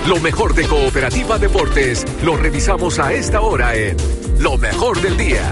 Lo mejor de Cooperativa Deportes lo revisamos a esta hora en Lo Mejor del Día.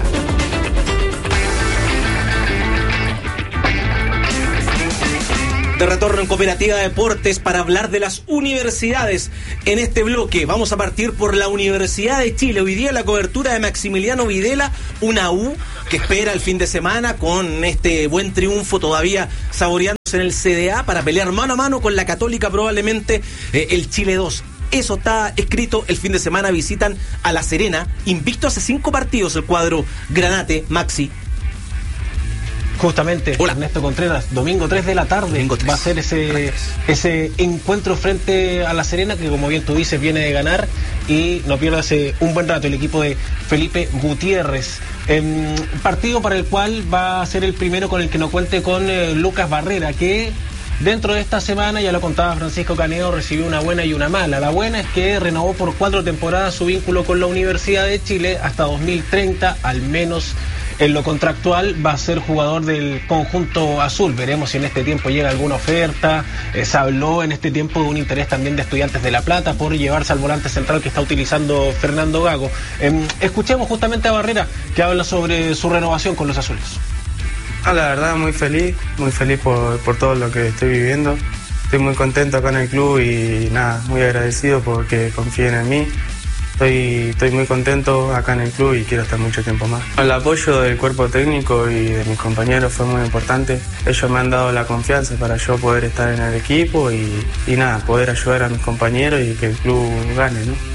De retorno en Cooperativa Deportes para hablar de las universidades. En este bloque vamos a partir por la Universidad de Chile. Hoy día la cobertura de Maximiliano Videla, una U que espera el fin de semana con este buen triunfo, todavía saboreándose en el CDA para pelear mano a mano con la Católica, probablemente el Chile 2. Eso está escrito. El fin de semana visitan a La Serena, invicto hace 5 partidos el cuadro Granate. Maxi. Justamente, hola. Ernesto Contreras, domingo 3 de la tarde va a ser ese encuentro frente a La Serena, que como bien tú dices, viene de ganar y no pierde hace un buen rato el equipo de Felipe Gutiérrez. Partido para el cual va a ser el primero con el que no cuente con Lucas Barrera, que dentro de esta semana, ya lo contaba Francisco Caneo, recibió una buena y una mala. La buena es que renovó por 4 temporadas su vínculo con la Universidad de Chile hasta 2030, al menos en lo contractual va a ser jugador del conjunto azul. Veremos si en este tiempo llega alguna oferta. Se habló en este tiempo de un interés también de Estudiantes de La Plata por llevarse al volante central que está utilizando Fernando Gago. Escuchemos justamente a Barrera, que habla sobre su renovación con los azules. La verdad muy feliz por todo lo que estoy viviendo. Estoy muy contento acá en el club y nada, muy agradecido porque confíen en mí. Estoy muy contento acá en el club y quiero estar mucho tiempo más. El apoyo del cuerpo técnico y de mis compañeros fue muy importante. Ellos me han dado la confianza para yo poder estar en el equipo y nada, poder ayudar a mis compañeros y que el club gane, ¿no?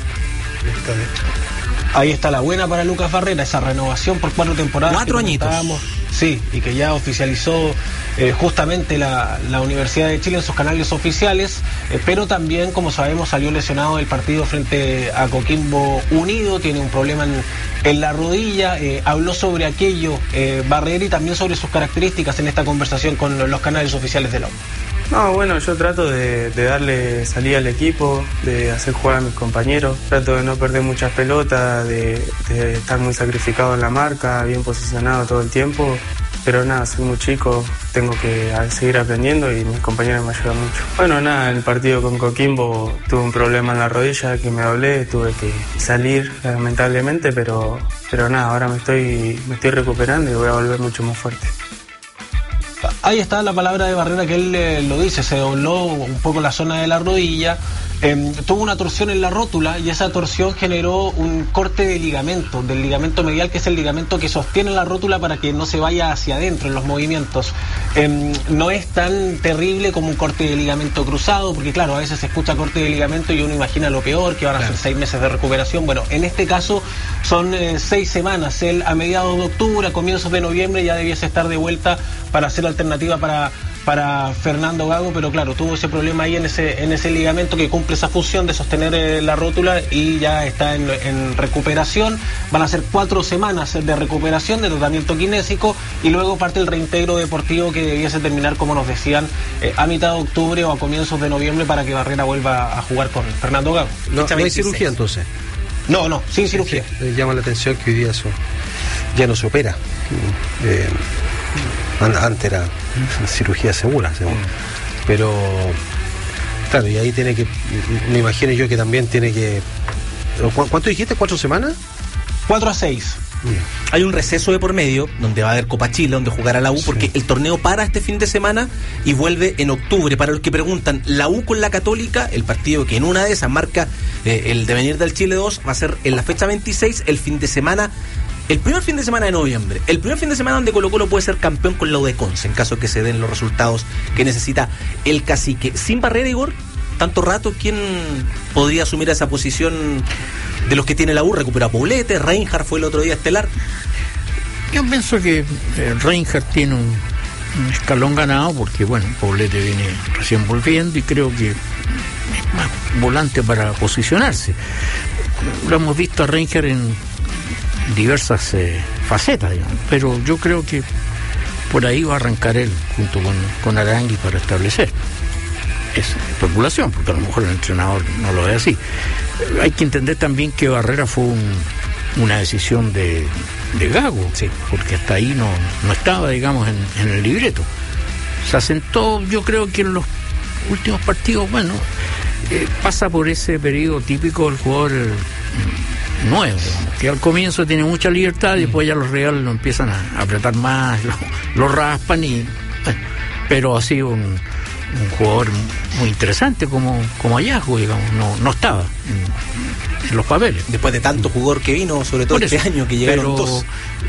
Ahí está la buena para Lucas Barrera, esa renovación por 4 temporadas. 4 añitos. Sí, y que ya oficializó justamente la Universidad de Chile en sus canales oficiales, pero también, como sabemos, salió lesionado del partido frente a Coquimbo Unido, tiene un problema en la rodilla. Habló sobre aquello Barrera y también sobre sus características en esta conversación con los canales oficiales de la U. No, bueno, yo trato de darle salida al equipo, de hacer jugar a mis compañeros, trato de no perder muchas pelotas, de estar muy sacrificado en la marca, bien posicionado todo el tiempo, pero nada, soy muy chico, tengo que seguir aprendiendo y mis compañeros me ayudan mucho. Bueno, nada, en el partido con Coquimbo tuve un problema en la rodilla que me doblé, tuve que salir lamentablemente, pero nada, ahora me estoy recuperando y voy a volver mucho más fuerte. Ahí está la palabra de Barrera, que él lo dice, se dobló un poco la zona de la rodilla, tuvo una torsión en la rótula y esa torsión generó un corte del ligamento medial, que es el ligamento que sostiene la rótula para que no se vaya hacia adentro en los movimientos. No es tan terrible como un corte de ligamento cruzado, porque claro, a veces se escucha corte de ligamento y uno imagina lo peor, que van a ser 6 meses de recuperación. Bueno, en este caso son 6 semanas. Él a mediados de octubre, a comienzos de noviembre ya debiese estar de vuelta para hacer alternativa para Fernando Gago, pero claro, tuvo ese problema ahí en ese ligamento que cumple esa función de sostener la rótula y ya está en recuperación. Van a ser 4 semanas de recuperación, de tratamiento kinésico, y luego parte el reintegro deportivo que debiese terminar, como nos decían, a mitad de octubre o a comienzos de noviembre, para que Barrera vuelva a jugar con Fernando Gago. No hay cirugía entonces. No, sin cirugía. Llama la atención que hoy día eso ya no se opera. Antes era cirugía segura, pero claro, y ahí tiene que, me imagino yo que también tiene que, ¿cuánto dijiste? ¿4 semanas? 4 a 6. Hay un receso de por medio donde va a haber Copa Chile, donde jugará la U, porque el torneo para este fin de semana y vuelve en octubre. Para los que preguntan, la U con la Católica, el partido que en una de esas marca el devenir del Chile 2, va a ser en la fecha 26, el fin de semana. El primer fin de semana de noviembre, el primer fin de semana donde Colo-Colo puede ser campeón con la U de Conce, en caso que se den los resultados que necesita el cacique. Sin Barrera, Igor, tanto rato, ¿quién podría asumir esa posición de los que tiene la U? Recupera Poblete, Reinhardt fue el otro día estelar. Yo pienso que Reinhardt tiene un escalón ganado, porque bueno, Poblete viene recién volviendo y creo que es más volante para posicionarse. Lo hemos visto a Reinhardt en diversas facetas, digamos, pero yo creo que por ahí va a arrancar él junto con Arangui para establecer. Es especulación, porque a lo mejor el entrenador no lo ve así. Hay que entender también que Barrera fue una decisión de Gago, sí, porque hasta ahí no estaba, digamos, en el libreto. Se asentó, yo creo que en los últimos partidos, bueno, pasa por ese periodo típico del jugador nuevo, que al comienzo tiene mucha libertad y después ya los rivales lo empiezan a apretar más, lo raspan y bueno, pero ha sido un jugador muy interesante como hallazgo, digamos, no estaba en los papeles. Después de tanto jugador que vino, sobre todo este año que llegaron dos.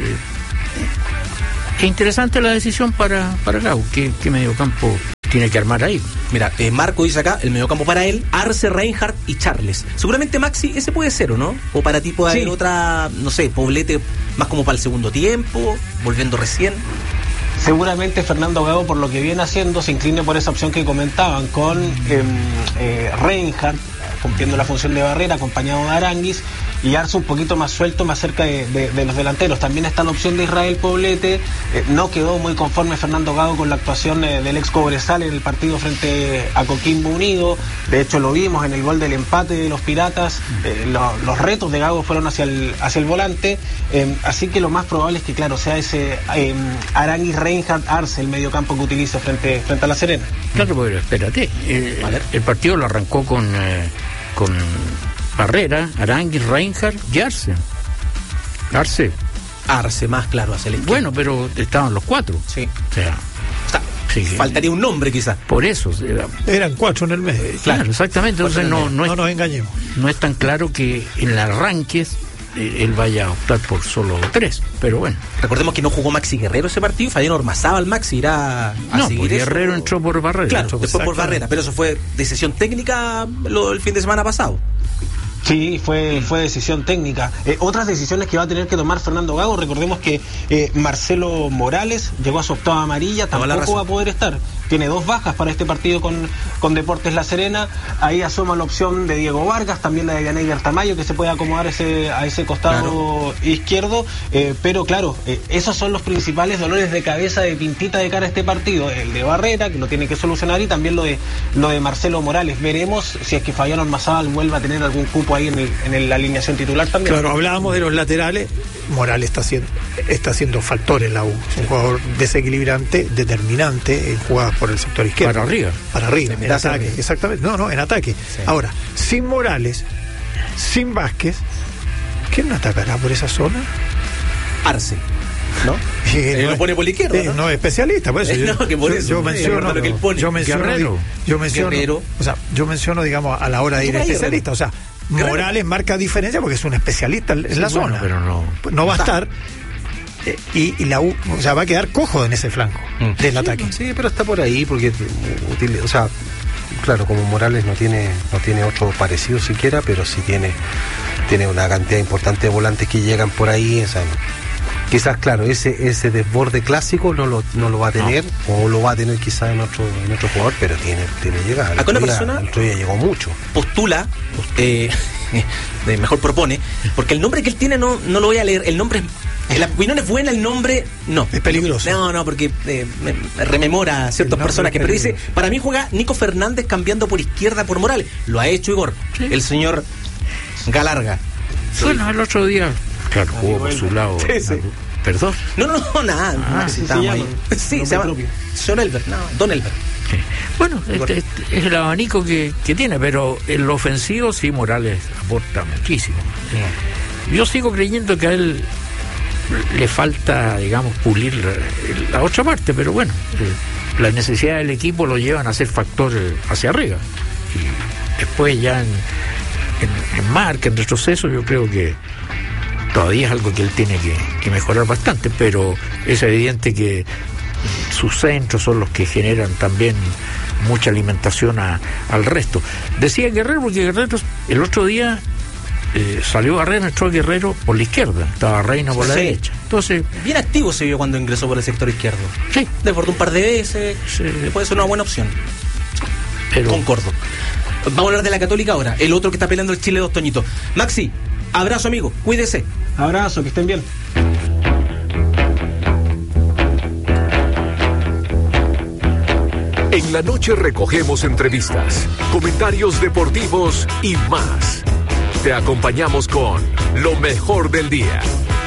Es interesante la decisión para Gago, ¿qué mediocampo tiene que armar ahí? Mira, Marco dice acá, el mediocampo para él, Arce, Reinhardt y Charles. Seguramente Maxi, ese puede ser, ¿o no? O para ti puede haber otra, no sé, Poblete más como para el segundo tiempo, volviendo recién. Seguramente Fernando Gago, por lo que viene haciendo, se incline por esa opción que comentaban, con Reinhardt cumpliendo la función de barrera, acompañado de Aránguiz, y Arce un poquito más suelto, más cerca de los delanteros. También está la opción de Israel Poblete. No quedó muy conforme Fernando Gago con la actuación del ex Cobresal en el partido frente a Coquimbo Unido. De hecho, lo vimos en el gol del empate de los Piratas. Los retos de Gago fueron hacia el volante. Así que lo más probable es que, claro, sea ese Aránguiz, Reinhardt, Arce, el mediocampo que utiliza frente a La Serena. Claro, pero espérate. El partido lo arrancó con Barrera, Aránguiz, Reinhardt y Arce más claro hacia el izquierdo. Bueno, pero estaban los cuatro. Sí. O sea, sí, faltaría un nombre quizás. Por eso. Eran 4 en el medio. Claro, exactamente. Entonces no nos engañemos. No es tan claro que en el arranque él vaya a optar por solo 3, pero bueno. Recordemos que no jugó Maxi Guerrero ese partido, Fabián Ormazábal, Maxi irá a seguir eso. Guerrero entró por Barrera. Claro, después por Barrera, pero eso fue decisión técnica el fin de semana pasado. Sí, fue decisión técnica. Otras decisiones que va a tener que tomar Fernando Gago, recordemos que Marcelo Morales llegó a su octava amarilla, tampoco va a poder estar. Tiene 2 bajas para este partido con Deportes La Serena. Ahí asoma la opción de Diego Vargas, también la de Yaneider Tamayo, que se puede acomodar a ese costado izquierdo. Pero claro, esos son los principales dolores de cabeza de Pintita de cara a este partido. El de Barrera, que lo tiene que solucionar, y también lo de Marcelo Morales. Veremos si es que Fabián Ormazábal vuelve a tener algún cupo ahí en la alineación titular también. Claro, hablábamos de los laterales. Morales está siendo factor en la U. Es un jugador desequilibrante, determinante, juega por el sector izquierdo. Para arriba, en ataque. Exactamente. No, en ataque. Sí. Ahora, sin Morales, sin Vázquez, ¿quién atacará por esa zona? Arce, ¿no? Lo pone por la izquierda, ¿no? No es especialista, por eso. Yo menciono, digamos, a la hora de ir especialista. O sea, Morales marca diferencia porque es un especialista en la zona. Pero no va a estar. Y la U, o sea, va a quedar cojo en ese flanco del ataque. Sí, pero está por ahí porque, o sea, claro, como Morales no tiene otro parecido siquiera, pero sí tiene una cantidad importante de volantes que llegan por ahí. O sea, quizás, claro, ese desborde clásico no lo va a tener, o lo va a tener quizás en otro jugador, pero tiene llegada. Acá una persona el otro día llegó mucho. Postula, mejor propone, porque el nombre que él tiene no lo voy a leer. El nombre la opinión es buena, el nombre no. Es peligroso. No, porque me rememora a ciertos personajes. Pero dice, para mí juega Nico Fernández cambiando por izquierda por Morales. Lo ha hecho Igor, el señor Galarga. Bueno, el otro día, claro, jugó por su lado. Sí. ¿Perdón? No, nada. Sí, se llama Don Elber. Sí. Bueno, este es el abanico que tiene, pero en lo ofensivo sí Morales aporta muchísimo. Yo sigo creyendo que a él le falta, digamos, pulir la otra parte, pero bueno, las necesidades del equipo lo llevan a ser factor hacia arriba. Y después ya en marca, en retroceso, yo creo que todavía es algo que él tiene que mejorar bastante, pero es evidente que sus centros son los que generan también mucha alimentación al resto. Decía Guerrero, porque Guerrero el otro día salió Barrera, entró Guerrero por la izquierda, estaba Reina por la derecha. Entonces, bien activo se vio cuando ingresó por el sector izquierdo. Sí. Desbordó un par de veces, puede ser una buena opción. Pero concordo. Vamos a hablar de la Católica ahora, el otro que está peleando el Chile 2, Toñito. Maxi, abrazo, amigo, cuídese. Abrazo, que estén bien. En la noche recogemos entrevistas, comentarios deportivos y más. Te acompañamos con lo mejor del día.